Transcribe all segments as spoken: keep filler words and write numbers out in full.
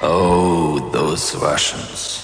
Oh, those Russians.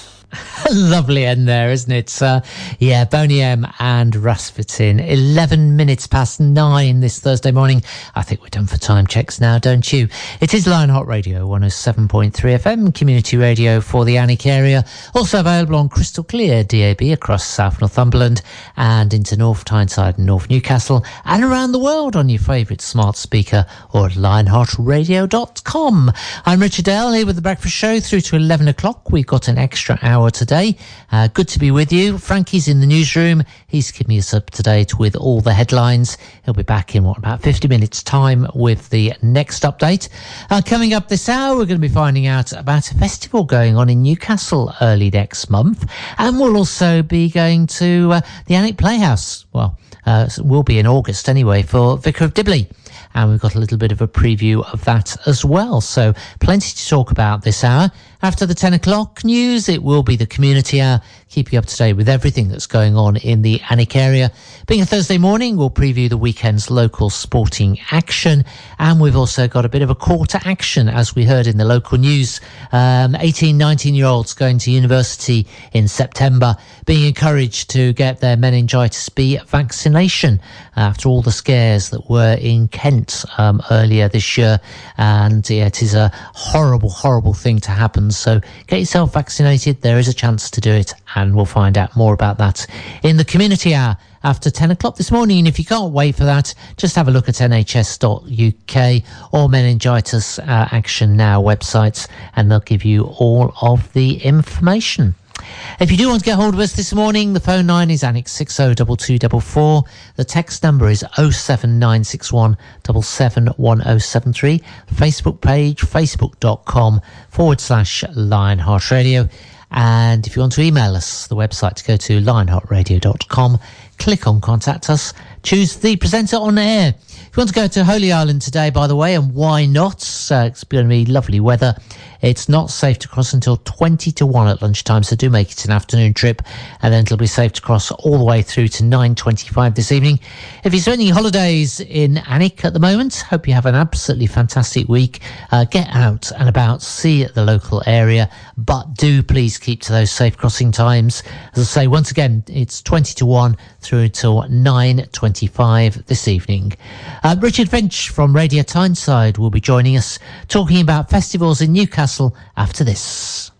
Lovely end there, isn't it? Uh, yeah, Boney M and Rasputin. eleven minutes past nine this Thursday morning. I think we're done for time checks now, don't you? It is Lionheart Radio, one oh seven point three F M, community radio for the Alnwick area. Also available on crystal clear D A B across South Northumberland and into North Tyneside and North Newcastle, and around the world on your favourite smart speaker or at lionheart radio dot com. I'm Richard Dale here with the Breakfast Show through to eleven o'clock. We've got an extra hour today. Uh, good to be with you. Frankie's in the newsroom. He's keeping us up to date with all the headlines. He'll be back in, what, about fifty minutes' time with the next update. Uh, coming up this hour, we're going to be finding out about a festival going on in Newcastle early next month. And we'll also be going to uh, the Alnwick Playhouse. Well, uh, we'll be in August anyway for Vicar of Dibley. And we've got a little bit of a preview of that as well. So plenty to talk about this hour. After the ten o'clock news, it will be the community hour, keep you up to date with everything that's going on in the Alnwick area. Being a Thursday morning, we'll preview the weekend's local sporting action. And we've also got a bit of a call to action, as we heard in the local news. Um, eighteen, nineteen-year-olds going to university in September, being encouraged to get their meningitis B vaccination after all the scares that were in Kent um, earlier this year. And yeah, it is a horrible, horrible thing to happen. So get yourself vaccinated. There is a chance to do it, and we'll find out more about that in the community hour after ten o'clock this morning. And if you can't wait for that, just have a look at N H S dot U K or Meningitis uh, Action Now websites, and they'll give you all of the information. If you do want to get hold of us this morning, the phone line is Alnwick six oh two two four four. The text number is oh seven nine six one seven seven one oh seven three. The Facebook page, facebook.com forward slash Lionheart Radio. And if you want to email us, the website to go to lionheart radio dot com. Click on Contact Us. Choose the presenter on air. If you want to go to Holy Island today, by the way, and why not? Uh, it's going to be lovely weather. It's not safe to cross until twenty to one at lunchtime, so do make it an afternoon trip, and then it'll be safe to cross all the way through to nine twenty-five this evening. If you're spending holidays in Alnwick at the moment, hope you have an absolutely fantastic week. Uh, get out and about, see the local area, but do please keep to those safe crossing times. As I say, once again, it's twenty to one through till nine twenty-five this evening. Uh, Richard Finch from Radio Tyneside will be joining us, talking about festivals in Newcastle after this.